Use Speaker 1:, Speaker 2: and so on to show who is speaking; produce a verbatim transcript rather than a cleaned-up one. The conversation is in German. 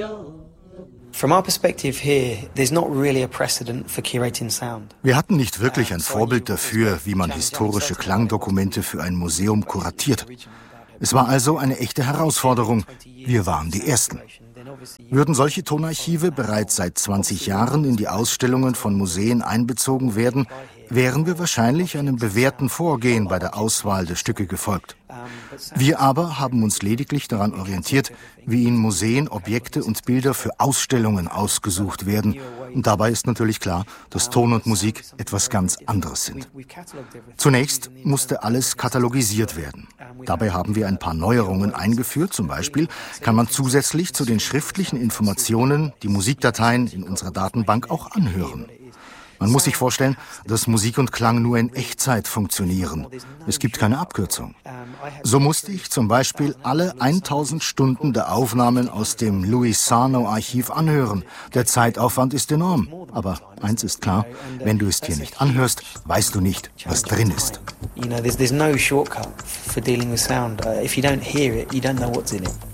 Speaker 1: Wir hatten nicht wirklich ein Vorbild dafür, wie man historische Klangdokumente für ein Museum kuratiert. Es war also eine echte Herausforderung. Wir waren die Ersten. Würden solche Tonarchive bereits seit zwanzig Jahren in die Ausstellungen von Museen einbezogen werden, wären wir wahrscheinlich einem bewährten Vorgehen bei der Auswahl der Stücke gefolgt. Wir aber haben uns lediglich daran orientiert, wie in Museen Objekte und Bilder für Ausstellungen ausgesucht werden. Und dabei ist natürlich klar, dass Ton und Musik etwas ganz anderes sind. Zunächst musste alles katalogisiert werden. Dabei haben wir ein paar Neuerungen eingeführt. Zum Beispiel kann man zusätzlich zu den schriftlichen Informationen die Musikdateien in unserer Datenbank auch anhören. Man muss sich vorstellen, dass Musik und Klang nur in Echtzeit funktionieren. Es gibt keine Abkürzung. So musste ich zum Beispiel alle tausend Stunden der Aufnahmen aus dem Louis Sarno-Archiv anhören. Der Zeitaufwand ist enorm. Aber eins ist klar, wenn du es dir nicht anhörst, weißt du nicht, was drin ist.
Speaker 2: You know, there's, there's no shortcut for dealing with sound. Uh, if you don't hear it, you don't know what's in it.